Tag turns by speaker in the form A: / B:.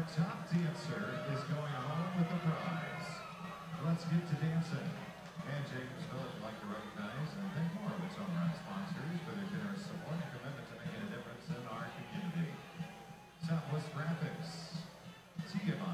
A: top dancer is going home with a prize. Let's get to dancing. And Jacobsville would like to recognize and thank more of its owner and sponsors for their generous support and commitment to making a difference in our community. Southwest Graphics, TNR.